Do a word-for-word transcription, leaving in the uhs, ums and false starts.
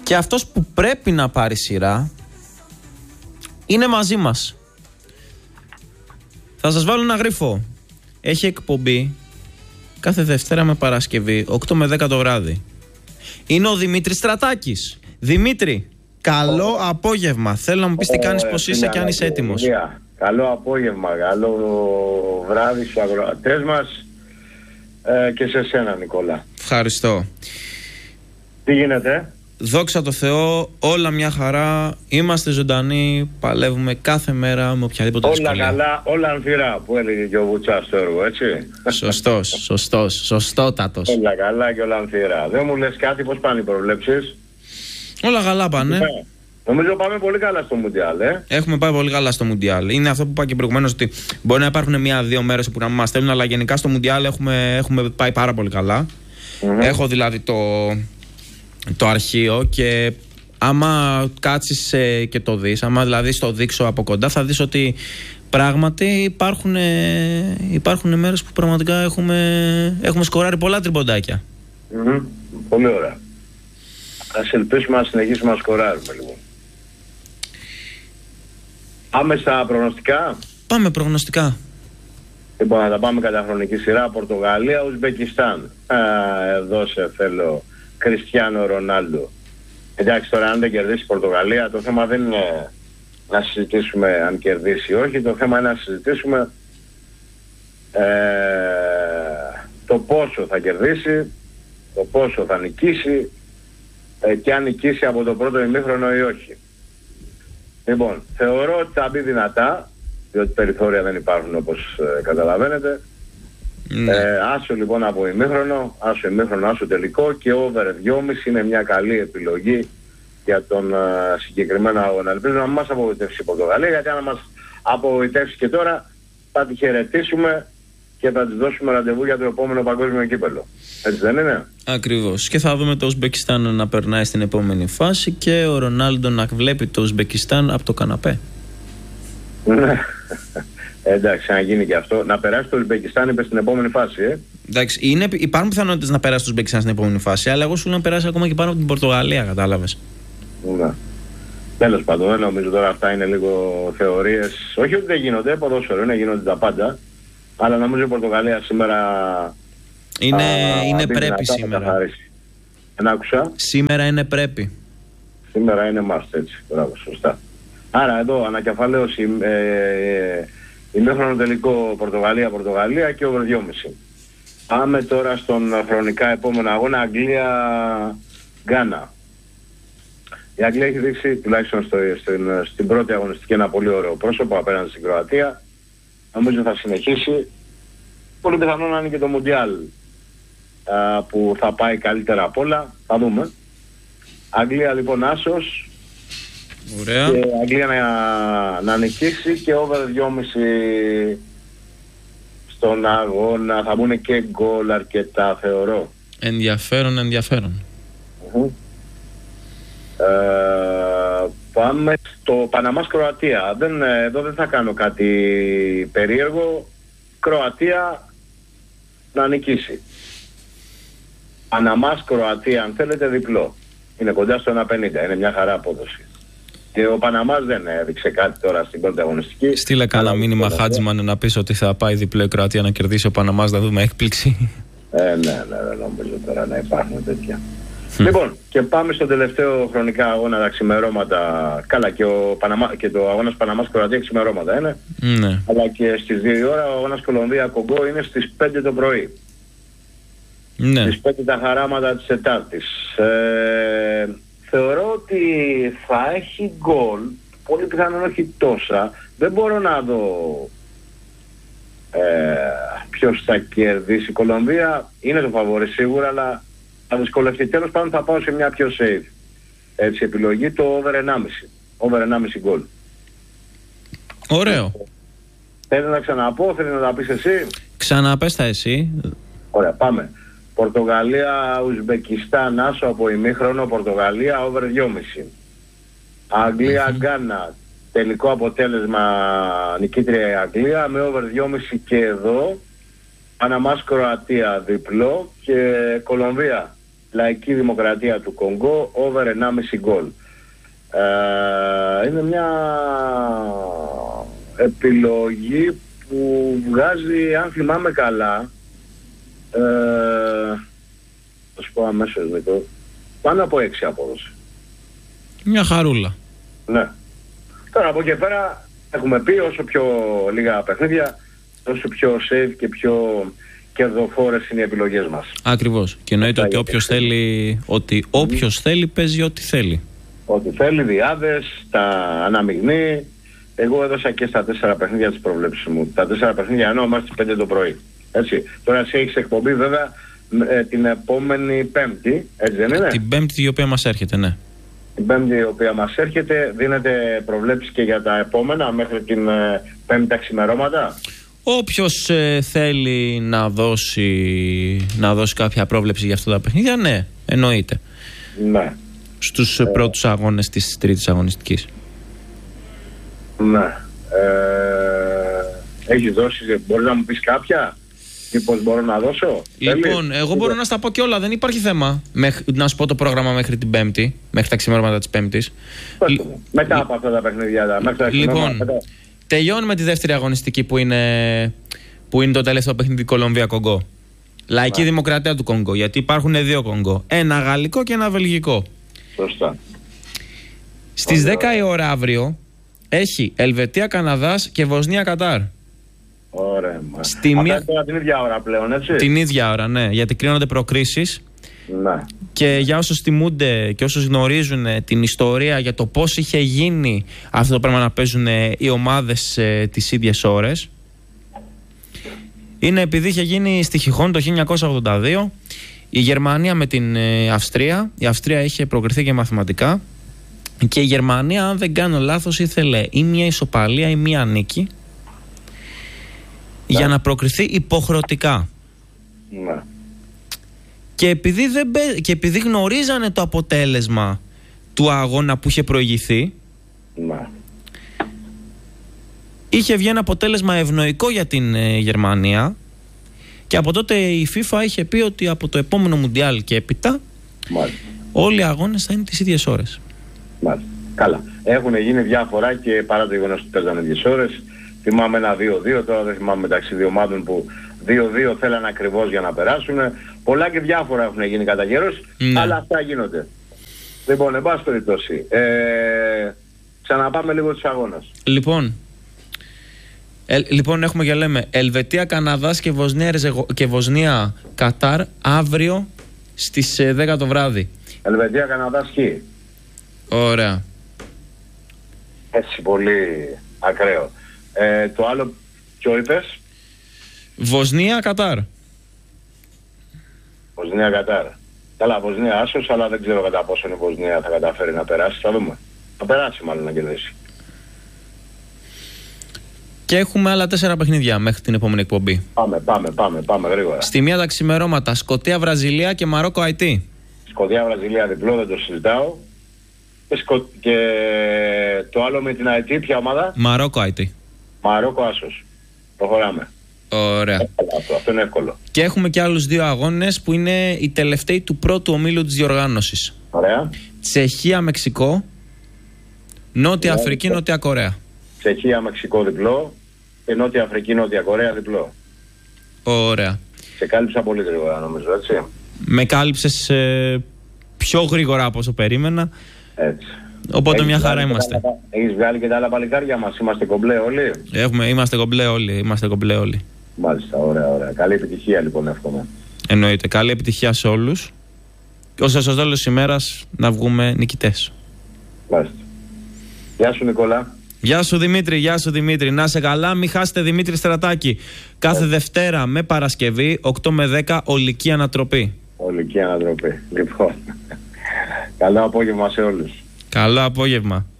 Και αυτός που πρέπει να πάρει σειρά είναι μαζί μας. Θα σας βάλω ένα γρίφο. Έχει εκπομπή κάθε Δευτέρα με Παρασκευή, οκτώ με δέκα το βράδυ. Είναι ο Δημήτρης Στρατάκης. Δημήτρη, καλό oh. απόγευμα. Θέλω να μου πεις τι κάνεις, oh, πώς είσαι και αν είσαι έτοιμος. Yeah. Καλό απόγευμα, καλό βράδυ στους αγροατές μας ε, και σε σένα, Νικόλα. Ευχαριστώ. Τι γίνεται? Δόξα τω Θεώ, όλα μια χαρά. Είμαστε ζωντανοί, παλεύουμε κάθε μέρα με οποιαδήποτε δυσκολία. Όλα καλά, όλα ανθυρά που έλεγε και ο Βουτσάς στο έργο, έτσι. Σωστός, σωστός, σωστότατος. Όλα καλά και όλα ανθυρά. Δεν μου λες κάτι, πώς πάνε οι προβλέψεις? Όλα καλά πάνε. Yeah. Νομίζω πάμε πολύ καλά στο Μουντιάλ, ε. Έχουμε πάει πολύ καλά στο Μουντιάλ. Είναι αυτό που είπα και προηγουμένως, ότι μπορεί να υπάρχουν μία-δύο μέρες που να μας στέλνουν, αλλά γενικά στο Μουντιάλ έχουμε, έχουμε πάει πάρα πολύ καλά. Mm-hmm. Έχω δηλαδή το, το αρχείο και άμα κάτσεις ε, και το δεις, άμα δηλαδή στο δείξω από κοντά, θα δεις ότι πράγματι υπάρχουν, ε, υπάρχουν μέρες που πραγματικά έχουμε, έχουμε σκοράρει πολλά τριμποντάκια. Mm-hmm. Πολύ ωραία. Ας ελπίσουμε να συνεχίσουμε να σκοράρουμε λοιπόν. Πάμε στα προγνωστικά. Πάμε προγνωστικά. Λοιπόν, να τα πάμε κατά χρονική σειρά. Πορτογαλία, Ουσμπεκιστάν. Α, εδώ σε θέλω, Κριστιάνο Ρονάλντο. Εντάξει, τώρα αν δεν κερδίσει η Πορτογαλία, το θέμα δεν είναι να συζητήσουμε αν κερδίσει ή όχι. Το θέμα είναι να συζητήσουμε ε, το πόσο θα κερδίσει, το πόσο θα νικήσει ε, και αν νικήσει από το πρώτο ημίχρονο ή όχι. Λοιπόν, θεωρώ ότι θα μπει δυνατά, διότι περιθώρια δεν υπάρχουν όπως ε, καταλαβαίνετε. Mm. Ε, άσο λοιπόν από ημίχρονο, άσο ημίχρονο, άσο τελικό και over δυόμισι είναι μια καλή επιλογή για τον ε, συγκεκριμένο αγώνα. Ελπίζω να μην μας απογοητεύσει η Πορτογαλία, γιατί αν μας απογοητεύσει και τώρα θα τη χαιρετήσουμε και θα της δώσουμε ραντεβού για το επόμενο παγκόσμιο κύπελλο. Έτσι δεν είναι? Ακριβώς. Και θα δούμε το Ουσμπεκιστάν να περνάει στην επόμενη φάση και ο Ρονάλντο να βλέπει το Ουσμπεκιστάν από το καναπέ. Ναι. Εντάξει, αν γίνει και αυτό. Να περάσει το Ουσμπεκιστάν, είπε, στην επόμενη φάση, ε. Εντάξει, είναι, υπάρχουν πιθανότητες να περάσει το Ουσμπεκιστάν στην επόμενη φάση, αλλά εγώ σου λέω να περάσει ακόμα και πάνω από την Πορτογαλία, κατάλαβες. Ναι. Τέλος πάντων, δεν νομίζω τώρα αυτά είναι λίγο θεωρίες. Όχι ότι δεν γίνονται, ποδόσφαιρο είναι, γίνονται τα πάντα. Αλλά νομίζω η Πορτογαλία σήμερα είναι, α, είναι πρέπει σήμερα. Δεν άκουσα. Σήμερα είναι πρέπει. Σήμερα είναι must, έτσι. Μπράβο, σωστά. Άρα εδώ ανακεφαλαίωση ε, ε, ημίχρονο τελικό Πορτογαλία-Πορτογαλία και over δυόμισι. Πάμε τώρα στον χρονικά επόμενο αγώνα, Αγγλία-Γκάνα. Η Αγγλία έχει δείξει τουλάχιστον στο, στην, στην πρώτη αγωνιστική ένα πολύ ωραίο πρόσωπο απέναντι στην Κροατία. Νομίζω θα συνεχίσει. Πολύ πιθανό να είναι και το Μουντιάλ α, που θα πάει καλύτερα απ' όλα. Θα δούμε. Αγγλία λοιπόν άσος. Ωραία. Και Αγγλία να, να νικήσει και over δυόμισι στον αγώνα. Θα μπουν και γκολ αρκετά, θεωρώ. Ενδιαφέρον, ενδιαφέρον. Uh-huh. Ε, πάμε στο Παναμάς Κροατία. Δεν, εδώ δεν θα κάνω κάτι περίεργο. Κροατία να νικήσει. Παναμάς Κροατία, αν θέλετε, διπλό. Είναι κοντά στο ένα πενήντα. Είναι μια χαρά απόδοση. Και ο Παναμάς δεν έδειξε κάτι τώρα στην πρώτη αγωνιστική. Στείλε κάνα μήνυμα Χάτζημαν να πεις ότι θα πάει διπλό η Κροατία να κερδίσει ο Παναμάς, να δούμε έκπληξη. Ε, ναι, ναι, δεν νομίζω τώρα να υπάρχουν τέτοια. Λοιπόν, και πάμε στο τελευταίο χρονικά αγώνα, τα ξημερώματα. Καλά, και, ο Παναμά, και το αγώνας Παναμάς Κροατία ξημερώματα είναι. Ναι. Αλλά και στις δύο η ώρα ο αγώνας Κολομβία Κογκό είναι στις πέντε το πρωί. Ναι. Στις πέντε τα χαράματα της Τετάρτης. Ε, θεωρώ ότι θα έχει γκολ, πολύ πιθανόν όχι τόσα. Δεν μπορώ να δω ε, ποιος θα κερδίσει. Η Κολομβία είναι το φαβορί σίγουρα, αλλά θα δυσκολευτεί. Τέλος πάντων θα πάω σε μια πιο safe έτσι, επιλογή, το over ενάμιση. Over ενάμιση γκολ. Ωραίο. Θέλει να ξαναπώ, θέλει να τα πεις εσύ? Ξαναπες τα εσύ. Ωραία, πάμε. Πορτογαλία, Ουσμπεκιστάν, άσο από ημίχρονο, Πορτογαλία, over δυόμισι. Αγγλία, Γκάνα, τελικό αποτέλεσμα νικήτρια η Αγγλία, με over δυόμισι και εδώ. Παναμάς Κροατία διπλό και Κολομβία Λαϊκή Δημοκρατία του Κονγκό, over ενάμιση γκολ. Ε, είναι μια επιλογή που βγάζει, αν θυμάμαι καλά, ε, θα σου πω αμέσως μικρό, πάνω από έξι απόδοση. Μια χαρούλα. Ναι. Τώρα από εκεί πέρα έχουμε πει όσο πιο λίγα παιχνίδια, όσο πιο safe και πιο κερδοφόρες είναι οι επιλογές μας. Ακριβώς. Και εννοείται ότι όποιος θέλει, ότι όποιος θέλει παίζει ό,τι θέλει. Ό,τι θέλει, διάδες, τα αναμειγνύει. Εγώ έδωσα και στα τέσσερα παιχνίδια της προβλέψης μου. Τα τέσσερα παιχνίδια ενώ είμαστε στις πέντε το πρωί. Έτσι. Τώρα εσύ έχεις εκπομπή βέβαια ε, την επόμενη Πέμπτη, έτσι δεν είναι? Την Πέμπτη η οποία μας έρχεται, ναι. Την Πέμπτη η οποία μας έρχεται, δίνετε προβλέψεις και για τα επόμενα μέχρι την ε, Πέμπτη τα ξημερώματα. Όποιος ε, θέλει να δώσει, να δώσει κάποια πρόβλεψη για αυτά τα παιχνίδια, ναι, εννοείται. Ναι. Στους ε, πρώτους αγώνες της τρίτης αγωνιστικής. Ναι. Ε, έχεις δώσει, μπορείς να μου πεις κάποια? Μήπως μπορώ να δώσω? Λοιπόν, εγώ μπορώ να στα πω και όλα, δεν υπάρχει θέμα. Μέχ, να σου πω το πρόγραμμα μέχρι την Πέμπτη, μέχρι τα ξημερώματα της Πέμπτης. Λ... Μετά από αυτά τα παιχνίδια, μέχρι τα λοιπόν, μετά. Τελειώνουμε τη δεύτερη αγωνιστική που είναι, που είναι το τελευταίο παιχνίδι Κολομβία-Κονγκό. Λαϊκή ναι. Δημοκρατία του Κονγκό, γιατί υπάρχουν δύο Κονγκό. Ένα γαλλικό και ένα βελγικό. Σωστά. Στις δέκα η ώρα αύριο έχει Ελβετία, Καναδάς και Βοσνία, Κατάρ. Ωραία. Στη μία... την ίδια ώρα πλέον, έτσι. Την ίδια ώρα, ναι. Γιατί κρίνονται προκρίσεις. Ναι. Και για όσους τιμούνται και όσους γνωρίζουν την ιστορία για το πώς είχε γίνει αυτό το πράγμα να παίζουν οι ομάδες ε, τις ίδιες ώρες, είναι επειδή είχε γίνει στη Χιχόν το χίλια εννιακόσια ογδόντα δύο η Γερμανία με την ε, Αυστρία. Η Αυστρία είχε προκριθεί και μαθηματικά και η Γερμανία, αν δεν κάνω λάθος, ήθελε ή μια ισοπαλία ή μια νίκη, ναι, για να προκριθεί υποχρεωτικά. Ναι. Και επειδή, δεν, και επειδή γνωρίζανε το αποτέλεσμα του αγώνα που είχε προηγηθεί, ναι, είχε βγει ένα αποτέλεσμα ευνοϊκό για την ε, Γερμανία, και από τότε η FIFA είχε πει ότι από το επόμενο Μουντιάλ και έπειτα μάλιστα, όλοι οι αγώνες θα είναι τις ίδιες ώρες. Μάλιστα. Καλά. Έχουν γίνει διάφορα και παρά το γεγονός ότι παίζανε ίδιες ώρες. Θυμάμαι ένα δύο δύο, τώρα δεν θυμάμαι μεταξύ δύο ομάδων που δύο δύο θέλανε ακριβώς για να περάσουν. Πολλά και διάφορα έχουν γίνει κατά καιρός, ναι, αλλά αυτά γίνονται. Λοιπόν, εν πάση περιπτώσει, ε, ξαναπάμε λίγο τους αγώνες. Λοιπόν, ε, λοιπόν, έχουμε και λέμε Ελβετία, Καναδάς και Βοσνία, και Βοσνία Κατάρ αύριο στις ε, δέκα το βράδυ. Ελβετία, Καναδάς χ. Ωραία. Έτσι πολύ ακραίο. Ε, το άλλο ποιο είπες? Βοσνία Κατάρ. Βοσνία Κατάρ. Καλά, Βοσνία άσος, αλλά δεν ξέρω κατά πόσο η Βοσνία θα καταφέρει να περάσει. Θα δούμε. Θα περάσει μάλλον να κερδίσει. Και έχουμε άλλα τέσσερα παιχνίδια μέχρι την επόμενη εκπομπή. Πάμε, πάμε, πάμε, πάμε γρήγορα. Στη μία τα ξημερώματα Σκωτία, Βραζιλία και Μαρόκο, Αϊτή. Σκωτία, Βραζιλία διπλό, δεν το συζητάω. Και, σκο... και το άλλο με την Αϊτή, ποια ομάδα? Μαρόκο, Αϊτή. Μαρόκο άσος. Προχωράμε. Ωραία. Αυτό, αυτό είναι εύκολο. Και έχουμε και άλλους δύο αγώνες που είναι οι τελευταίοι του πρώτου ομίλου της διοργάνωσης. Ωραία. Τσεχία, Μεξικό, Νότια Ωραία. Αφρική, Νότια Κορέα. Τσεχία, Μεξικό διπλό και Νότια Αφρική, Νότια Κορέα διπλό. Ωραία. Σε κάλυψα πολύ γρήγορα νομίζω, έτσι. Με κάλυψες ε, πιο γρήγορα από όσο περίμενα. Έτσι. Οπότε έχεις μια χαρά είμαστε. Έχεις βγάλει και τα άλλα παλικάρια μας, είμαστε κομπλέ όλοι. Έχουμε, είμαστε κομπλέ όλοι, είμαστε κομπλέ όλοι. Μάλιστα, ωραία, ωραία. Καλή επιτυχία λοιπόν, εύχομαι. Εννοείται, καλή επιτυχία σε όλους. Και όσο στο τέλος της ημέρας να βγούμε νικητές. Μάλιστα. Γεια σου Νικόλα. Γεια σου Δημήτρη, γεια σου Δημήτρη. Να σε καλά, μην χάσετε Δημήτρη Στρατάκη. Κάθε yeah. Δευτέρα με Παρασκευή, οκτώ με δέκα, ολική ανατροπή. Ολική ανατροπή. Λοιπόν, καλό απόγευμα σε όλους. Καλό απόγευμα.